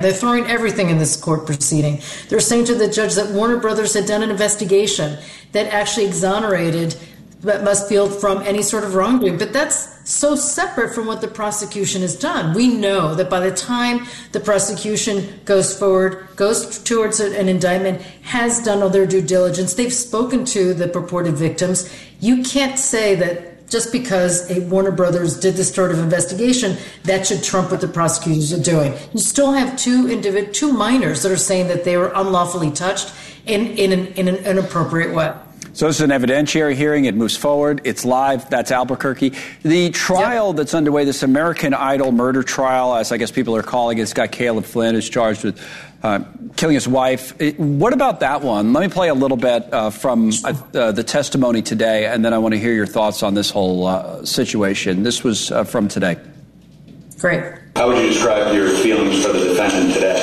They're throwing everything in this court proceeding. They're saying to the judge that Warner Brothers had done an investigation that actually exonerated Musfield from any sort of wrongdoing. But that's so separate from what the prosecution has done. We know that by the time the prosecution goes forward, goes towards an indictment, has done all their due diligence, they've spoken to the purported victims. You can't say that just because a Warner Brothers did this sort of investigation, that should trump what the prosecutors are doing. You still have two minors that are saying that they were unlawfully touched in an inappropriate way. So this is an evidentiary hearing. It moves forward. It's live. That's Albuquerque. The trial that's underway, this American Idol murder trial, as I guess people are calling it, it's got Caleb Flynn, who's charged with killing his wife. What about that one? Let me play a little bit from the testimony today, and then I want to hear your thoughts on this whole situation. This was from today. Great. How would you describe your feelings for the defendant today?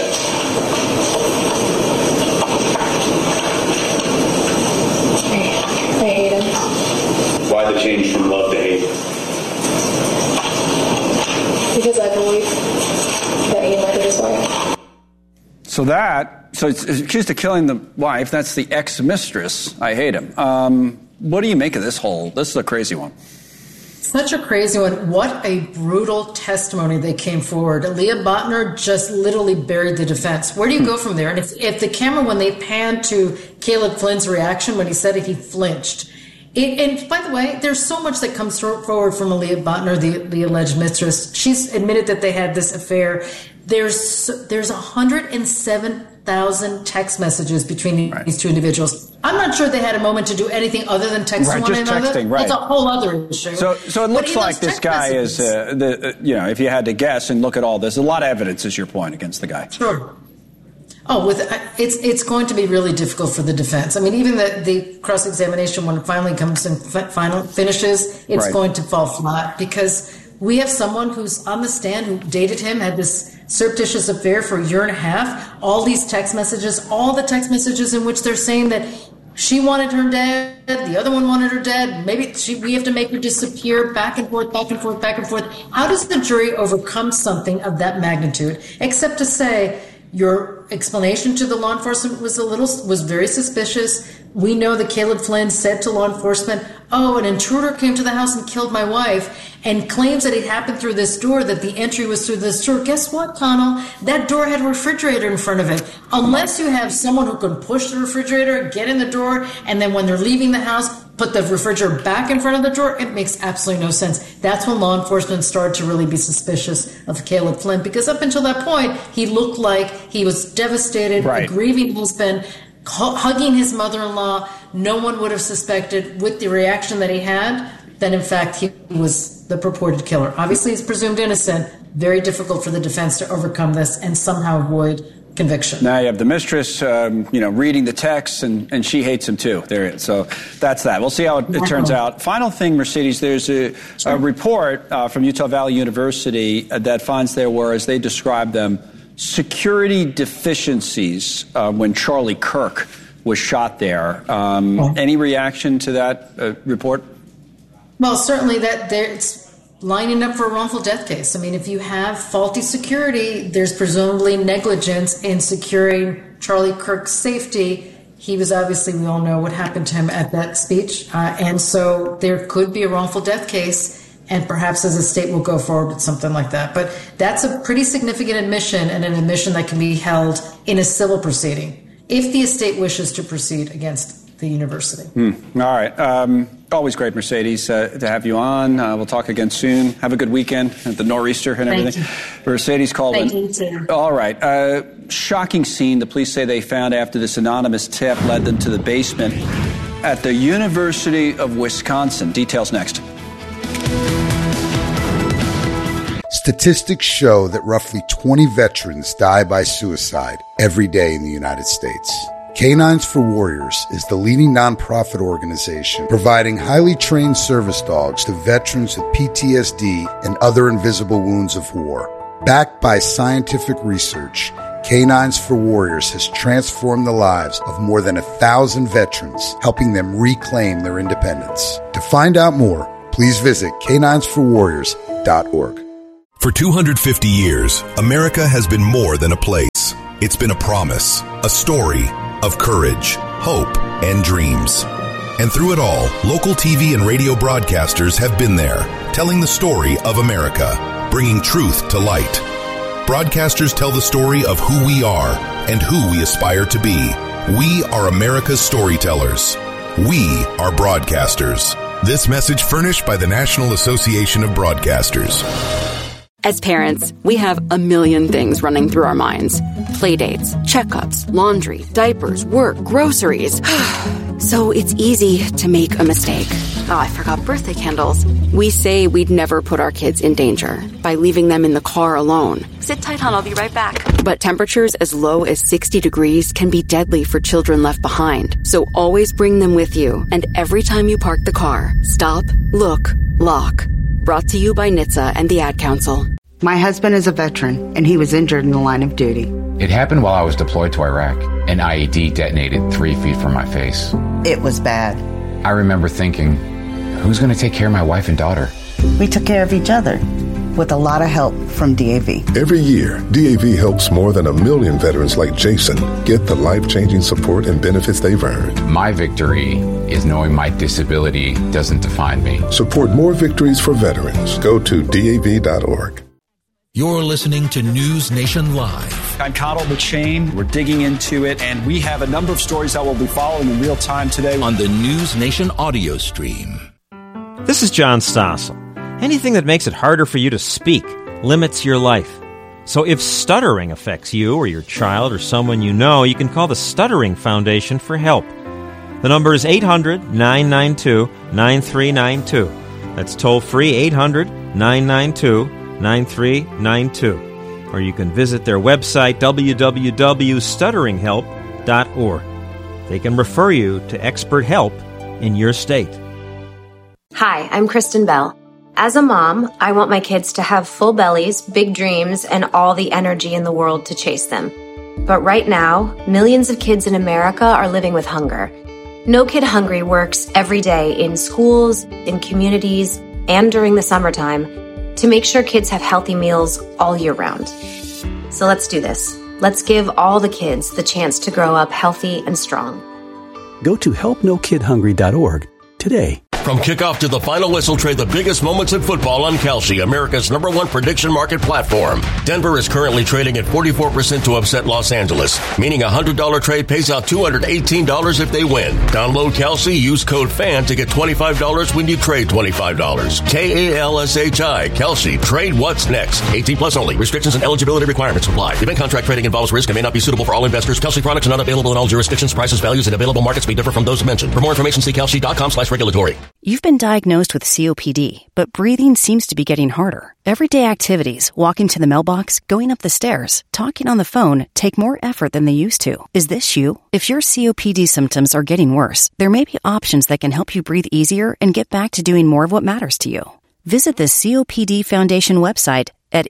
I hate him. Why the change from love to hate? Because I believe that he murdered his wife. So it's accused of killing the wife. That's the ex-mistress. I hate him. What do you make of this is a crazy one. Such a crazy one. What a brutal testimony they came forward. Leah Botner just literally buried the defense. Where do you go from there? And if the camera, when they panned to Caleb Flynn's reaction when he said it, he flinched. And by the way, there's so much that comes forward from Leah Botner, the alleged mistress. She's admitted that they had this affair. There's 107,000 text messages between these two individuals. I'm not sure they had a moment to do anything other than text one just another. Texting, right. That's a whole other issue. So it looks like this guy is, if you had to guess and look at all this, a lot of evidence is your point against the guy. Sure. Oh, it's going to be really difficult for the defense. I mean, even the cross-examination, when it finally comes and finishes, it's going to fall flat because we have someone who's on the stand who dated him, had this surreptitious affair for a year and a half, all these text messages, all the text messages in which they're saying that she wanted her dead, the other one wanted her dead, we have to make her disappear, back and forth, back and forth, back and forth. How does the jury overcome something of that magnitude, except to say, your explanation to the law enforcement was very suspicious. We know that Caleb Flynn said to law enforcement, an intruder came to the house and killed my wife, and claims that it happened through this door, that the entry was through this door. Guess what, Connell? That door had a refrigerator in front of it. Unless you have someone who can push the refrigerator, get in the door, and then when they're leaving the house, put the refrigerator back in front of the door, it makes absolutely no sense. That's when law enforcement started to really be suspicious of Caleb Flynn, because up until that point, he looked like he was devastated, a grieving husband, hugging his mother-in-law. No one would have suspected, with the reaction that he had, that in fact he was the purported killer. Obviously, he's presumed innocent. Very difficult for the defense to overcome this and somehow avoid conviction. Now you have the mistress, reading the text, and she hates him too. So that's that. We'll see how it turns out. Final thing, Mercedes, there's a report from Utah Valley University that finds there were, as they describe them, security deficiencies when Charlie Kirk was shot there. Any reaction to that report? Well, certainly it's lining up for a wrongful death case. I mean, if you have faulty security, there's presumably negligence in securing Charlie Kirk's safety. He was obviously, we all know what happened to him at that speech. And so there could be a wrongful death case, and perhaps as a state will go forward with something like that. But that's a pretty significant admission, and an admission that can be held in a civil proceeding if the estate wishes to proceed against the university. All right. Always great, Mercedes, to have you on. We'll talk again soon. Have a good weekend at the nor'easter and everything. Mercedes Colvin. Thank you, too. All right. Shocking scene the police say they found after this anonymous tip led them to the basement at the University of Wisconsin. Details next. Statistics show that roughly 20 veterans die by suicide every day in the United States. Canines for Warriors is the leading nonprofit organization providing highly trained service dogs to veterans with PTSD and other invisible wounds of war. Backed by scientific research, Canines for Warriors has transformed the lives of more than 1,000 veterans, helping them reclaim their independence. To find out more, please visit caninesforwarriors.org. For 250 years, America has been more than a place. It's been a promise, a story of courage, hope, and dreams. And through it all, local TV and radio broadcasters have been there, telling the story of America, bringing truth to light. Broadcasters tell the story of who we are and who we aspire to be. We are America's storytellers. We are broadcasters. This message furnished by the National Association of Broadcasters. As parents, we have a million things running through our minds. Playdates, checkups, laundry, diapers, work, groceries. So it's easy to make a mistake. Oh, I forgot birthday candles. We say we'd never put our kids in danger by leaving them in the car alone. Sit tight, hon, I'll be right back. But temperatures as low as 60 degrees can be deadly for children left behind. So always bring them with you. And every time you park the car, stop, look, lock. Brought to you by NHTSA and the Ad Council. My husband is a veteran, and he was injured in the line of duty. It happened while I was deployed to Iraq. An IED detonated 3 feet from my face. It was bad. I remember thinking, who's going to take care of my wife and daughter? We took care of each other, with a lot of help from DAV. Every year, DAV helps more than 1 million veterans like Jason get the life-changing support and benefits they've earned. My victory is knowing my disability doesn't define me. Support more victories for veterans. Go to DAV.org. You're listening to News Nation Live. I'm Connell McShane. We're digging into it, and we have a number of stories that we'll be following in real time today on the News Nation audio stream. This is John Stossel. Anything that makes it harder for you to speak limits your life. So if stuttering affects you or your child or someone you know, you can call the Stuttering Foundation for help. The number is 800-992-9392. That's toll-free, 800-992-9392. Or you can visit their website, www.stutteringhelp.org. They can refer you to expert help in your state. Hi, I'm Kristen Bell. As a mom, I want my kids to have full bellies, big dreams, and all the energy in the world to chase them. But right now, millions of kids in America are living with hunger. No Kid Hungry works every day in schools, in communities, and during the summertime to make sure kids have healthy meals all year round. So let's do this. Let's give all the kids the chance to grow up healthy and strong. Go to helpnokidhungry.org today. From kickoff to the final whistle, trade the biggest moments in football on Kalshi, America's #1 prediction market platform. Denver is currently trading at 44% to upset Los Angeles, meaning a $100 trade pays out $218 if they win. Download Kalshi, use code FAN to get $25 when you trade $25. Kalshi, Kalshi, trade what's next. 18 plus only. Restrictions and eligibility requirements apply. Event contract trading involves risk and may not be suitable for all investors. Kalshi products are not available in all jurisdictions. Prices, values, and available markets may differ from those mentioned. For more information, see kalshi.com/regulatory. You've been diagnosed with COPD, but breathing seems to be getting harder. Everyday activities, walking to the mailbox, going up the stairs, talking on the phone, take more effort than they used to. Is this you? If your COPD symptoms are getting worse, there may be options that can help you breathe easier and get back to doing more of what matters to you. Visit the COPD Foundation website at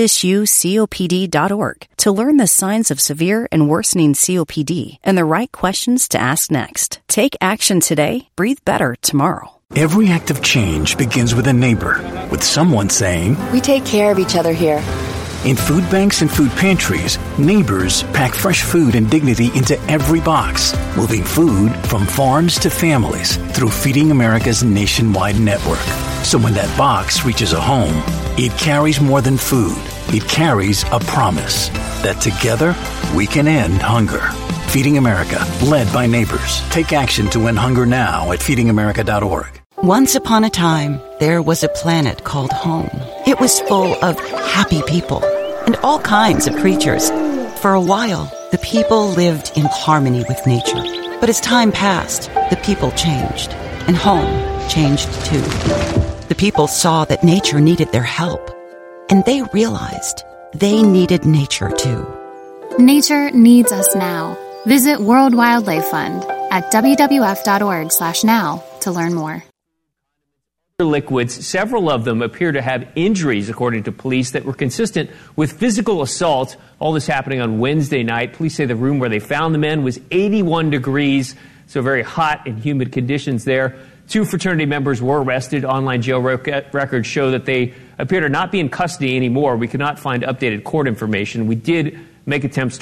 isthisyoucopd.org to learn the signs of severe and worsening COPD and the right questions to ask next. Take action today, breathe better tomorrow. Every act of change begins with a neighbor, with someone saying, "We take care of each other here." In food banks and food pantries, neighbors pack fresh food and dignity into every box, moving food from farms to families through Feeding America's nationwide network. So when that box reaches a home, it carries more than food. It carries a promise that together we can end hunger. Feeding America, led by neighbors. Take action to end hunger now at feedingamerica.org. Once upon a time, there was a planet called home. It was full of happy people and all kinds of creatures. For a while, the people lived in harmony with nature. But as time passed, the people changed, and home changed too. The people saw that nature needed their help, and they realized they needed nature too. Nature needs us now. Visit World Wildlife Fund at wwf.org/now to learn more. Liquids, several of them appear to have injuries, according to police, that were consistent with physical assault. All this happening on Wednesday night. Police say the room where they found the men was 81 degrees, so very hot and humid conditions there. 2 fraternity members were arrested. Online jail records show that they appear to not be in custody anymore. We could not find updated court information. We did make attempts to